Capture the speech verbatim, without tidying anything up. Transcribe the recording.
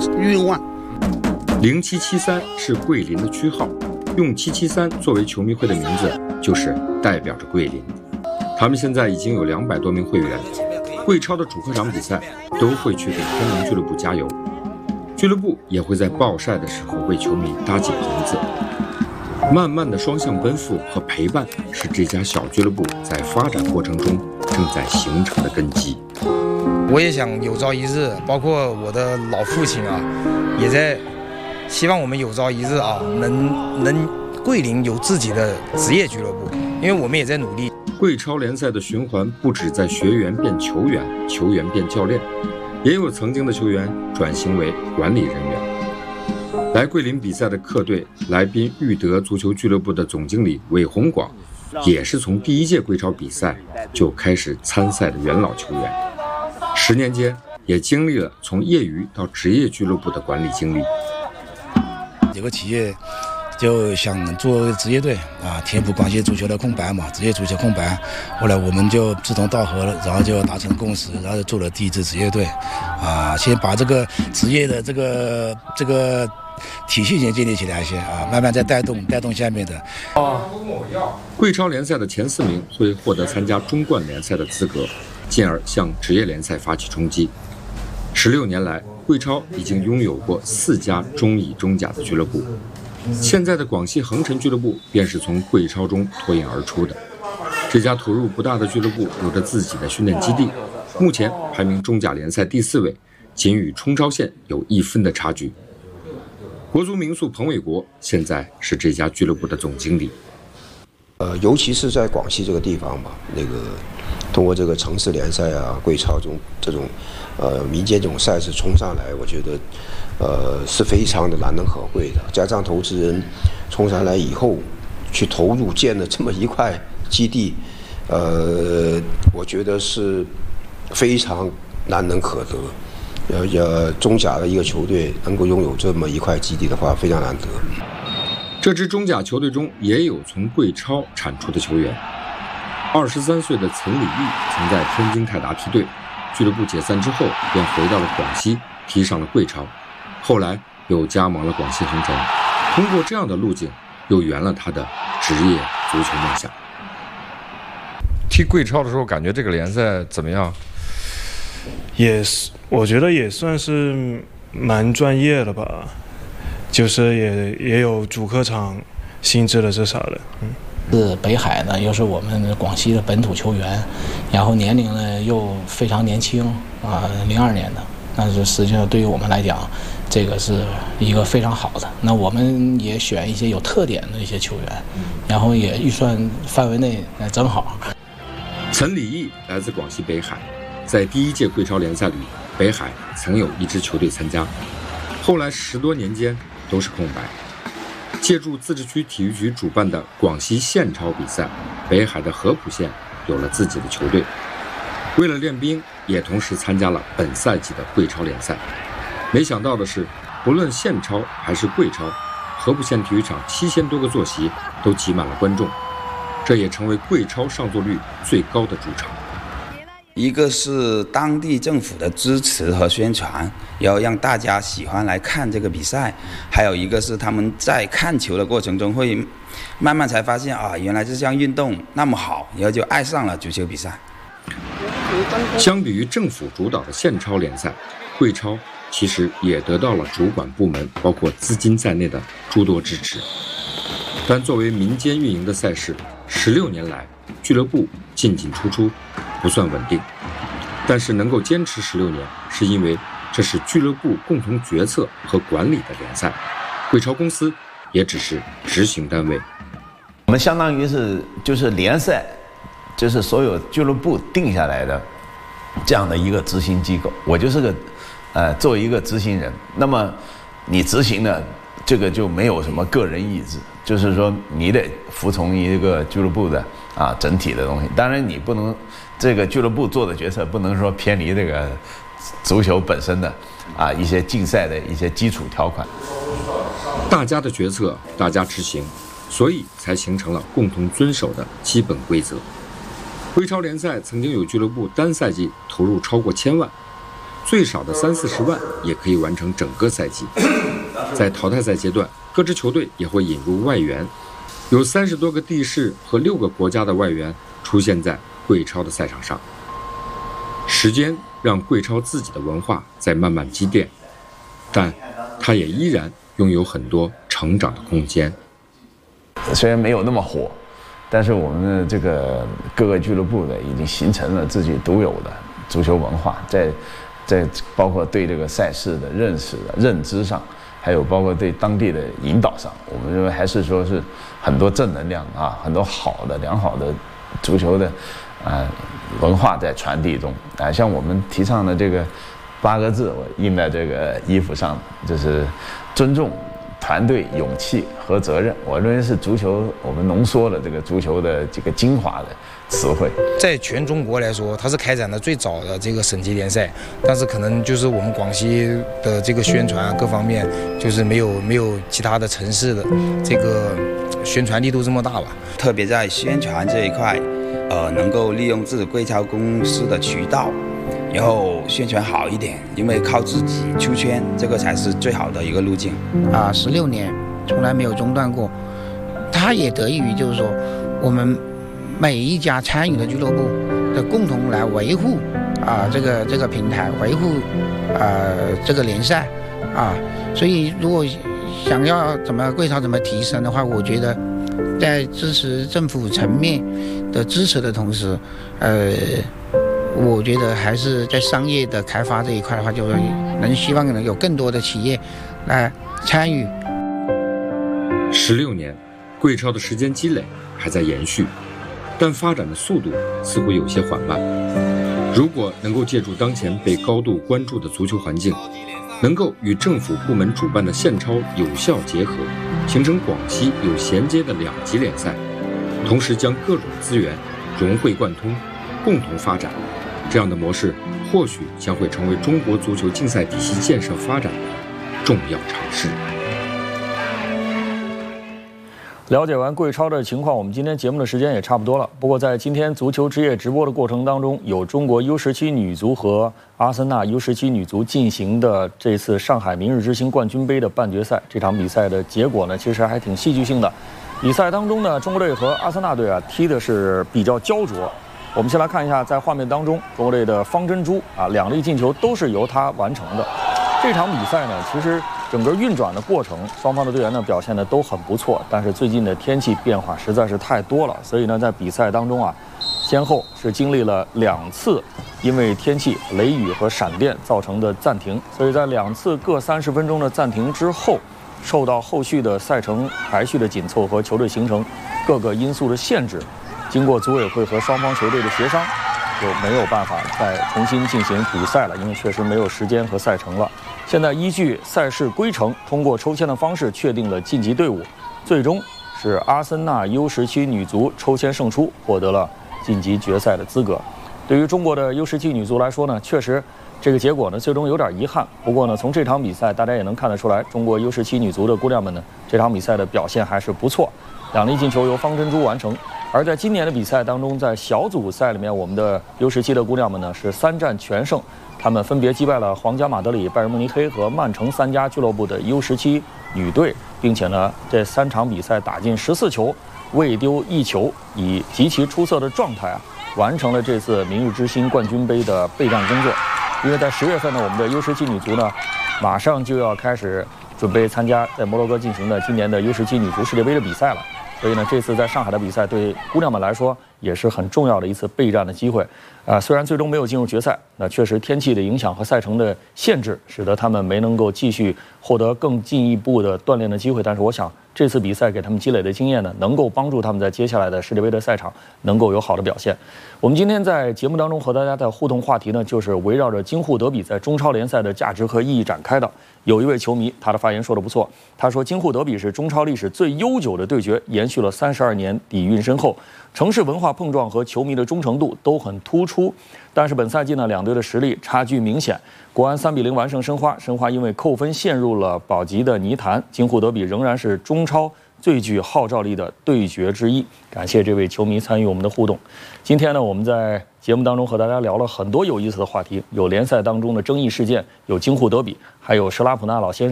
愿望。 零七七三是桂林的区号，用七七三作为球迷会的名字，就是代表着桂林。他们现在已经有两百多名会员，桂超的主客场比赛都会去给天龙俱乐部加油，俱乐部也会在报晒的时候为球迷搭起棚子。慢慢的双向奔赴和陪伴，是这家小俱乐部在发展过程中正在形成的根基。 我也想有朝一日，包括我的老父亲啊，也在希望我们有朝一日啊，能能桂林有自己的职业俱乐部，因为我们也在努力。 桂超联赛的循环不止在学员变球员，球员变教练，也有曾经的球员转型为管理人员。来桂林比赛的客队来宾裕德足球俱乐部的总经理韦洪广，也是从第一届桂超比赛就开始参赛的元老球员，十年间也经历了从业余到职业俱乐部的管理经历。 有个企业就想做职业队啊，填补广西足球的空白嘛，职业足球空白。后来我们就志同道合了，然后就达成共识，然后就做了第一支职业队，啊，先把这个职业的这个这个体系先建立起来先啊，慢慢再带动带动下面的。 桂超联赛的前四名会获得参加中冠联赛的资格，进而向职业联赛发起冲击。十六年来，桂超已经拥有过四家中乙中甲的俱乐部。现在的广西恒辰俱乐部便是从桂超中脱颖而出的。这家投入不大的俱乐部有着自己的训练基地，目前排名中甲联赛第四位，仅与冲超县有一分的差距。国足名宿彭伟国现在是这家俱乐部的总经理。 呃，尤其是在广西这个地方吧，那个通过这个城市联赛啊、桂超中这种呃民间这种赛事冲上来，我觉得呃是非常的难能可贵的。加上投资人冲上来以后，去投入建了这么一块基地，呃，我觉得是非常难能可得。呃呃，中甲的一个球队能够拥有这么一块基地的话，非常难得。 这支中甲球队中也有从桂超产出的球员。二十三岁的岑礼义曾在天津泰达梯队，俱乐部解散之后便回到了广西，踢上了桂超，后来又加盟了广西恒辰。通过这样的路径，又圆了他的职业足球梦想。 踢桂超的时候，感觉这个联赛怎么样？ 也是，我觉得也算是蛮专业的吧，就是也也有主客场性质的这啥的，嗯。 是北海呢，又是我们广西的本土球员，然后年龄呢又非常年轻啊，零二年的，但是实际上对于我们来讲，这个是一个非常好的。那我们也选一些有特点的一些球员，然后也预算范围内正好。 岑礼义来自广西北海。在第一届桂超联赛里，北海曾有一支球队参加，后来十多年间都是空白。借助自治区体育局主办的广西县超比赛，北海的合浦县有了自己的球队。为了练兵，也同时参加了本赛季的桂超联赛。没想到的是，不论县超还是桂超，合浦县体育场七千多个坐席都挤满了观众，这也成为桂超上座率最高的主场。 一个是当地政府的支持和宣传，要让大家喜欢来看这个比赛，还有一个是他们在看球的过程中会慢慢才发现啊，原来这项运动那么好，然后就爱上了足球比赛。 相比于政府主导的县超联赛，桂超其实也得到了主管部门包括资金在内的诸多支持。但作为民间运营的赛事，十六年来俱乐部进进出出，不算稳定。但是能够坚持十六年，是因为这是俱乐部共同决策和管理的联赛，桂超公司也只是执行单位。 我们相当于是就是联赛，就是所有俱乐部定下来的这样的一个执行机构，我就是个呃作为一个执行人。那么你执行呢，这个就没有什么个人意志，就是说你得服从一个俱乐部的啊整体的东西。当然你不能这个俱乐部做的决策不能说偏离这个足球本身的啊一些竞赛的一些基础条款。 大家的决策大家执行，所以才形成了共同遵守的基本规则。桂超联赛曾经有俱乐部单赛季投入超过千万， 最少的三四十万也可以完成整个赛季。在淘汰赛阶段，各支球队也会引入外援，有三十多个地市和六个国家的外援出现在贵超的赛场上。时间让贵超自己的文化在慢慢积淀，但它也依然拥有很多成长的空间。 虽然没有那么火，但是我们的这个各个俱乐部的已经形成了自己独有的足球文化，在在包括对这个赛事的认识的认知上，还有包括对当地的引导上，我们认为还是说是很多正能量啊，很多好的良好的足球的啊文化在传递中啊。像我们提倡的这个八个字，我印在这个衣服上，就是尊重、团队、勇气和责任。我认为是足球我们浓缩了这个足球的这个精华的词汇。 在全中国来说，它是开展的最早的这个省级联赛，但是可能就是我们广西的这个宣传各方面，就是没有没有其他的城市的这个宣传力度这么大吧。 特别在宣传这一块，呃，能够利用自己贵超公司的渠道，然后宣传好一点，因为靠自己出圈，这个才是最好的一个路径。 啊，十六年从来没有中断过，它也得益于就是说我们每一家参与的俱乐部的共同来维护啊这个这个平台，维护啊这个联赛啊，所以如果想要怎么贵超怎么提升的话，我觉得在支持政府层面的支持的同时，呃。我觉得还是在商业的开发这一块的话，就是能希望能有更多的企业来参与。 十六年，贵超的时间积累还在延续，但发展的速度似乎有些缓慢。如果能够借助当前被高度关注的足球环境，能够与政府部门主办的县超有效结合，形成广西有衔接的两级联赛，同时将各种资源融会贯通，共同发展。这样的模式或许将会成为中国足球竞赛体系建设发展的重要尝试。 了解完贵超的情况，我们今天节目的时间也差不多了。不过在今天足球之夜直播的过程当中，有中国 U 十七 女足和阿森纳 U 十七 女足进行的这次上海明日之星冠军杯的半决赛。这场比赛的结果呢，其实还挺戏剧性的。比赛当中呢，中国队和阿森纳队啊踢的是比较焦灼。我们先来看一下，在画面当中，中国队的方珍珠啊，两粒进球都是由他完成的。这场比赛呢，其实整个运转的过程，双方的队员呢表现的都很不错，但是最近的天气变化实在是太多了，所以呢，在比赛当中啊，先后是经历了两次因为天气、雷雨和闪电造成的暂停，所以在两次各三十分钟的暂停之后，受到后续的赛程排序的紧凑和球队形成各个因素的限制。经过组委会和双方球队的协商，就没有办法再重新进行补赛了，因为确实没有时间和赛程了。现在依据赛事规程，通过抽签的方式确定了晋级队伍，最终是阿森纳 U 十七 女足抽签胜出，获得了晋级决赛的资格。对于中国的 U 十七 女足来说呢，确实这个结果呢最终有点遗憾。不过呢，从这场比赛大家也能看得出来，中国 U 十七 女足的姑娘们呢，这场比赛的表现还是不错，两粒进球由方珍珠完成。而在今年的比赛当中，在小组赛里面，我们的 U 十七 的姑娘们呢是三战全胜，她们分别击败了皇家马德里、拜仁慕尼黑和曼城三家俱乐部的 U 十七 女队，并且呢这三场比赛打进十四球，未丢一球，以极其出色的状态啊，完成了这次明日之星冠军杯的备战工作。因为在十月份呢，我们的 U 十七 女足呢马上就要开始准备参加在摩洛哥进行的今年的 U 十七 女足世界杯的比赛了。所以呢，这次在上海的比赛对姑娘们来说也是很重要的一次备战的机会。啊、呃，虽然最终没有进入决赛，那确实天气的影响和赛程的限制，使得他们没能够继续获得更进一步的锻炼的机会。但是我想，这次比赛给他们积累的经验呢，能够帮助他们在接下来的世界杯的赛场能够有好的表现。我们今天在节目当中和大家的互动话题呢，就是围绕着京沪德比在中超联赛的价值和意义展开的。有一位球迷，他的发言说得不错，他说京沪德比是中超历史最悠久的对决，延续了三十二年，底蕴深厚，城市文化碰撞和球迷的忠诚度都很突出。但是本赛季呢，两队的实力差距明显，国安三比零完胜申花，申花因为扣分陷入了保级的泥潭。京沪德比仍然是中超最具号召力的对决之一。感谢这位球迷参与我们的互动。今天呢，我们在节目当中和大家聊了很多有意思的话题，有联赛当中的争议事件，有京沪德比，还有施拉普纳老先生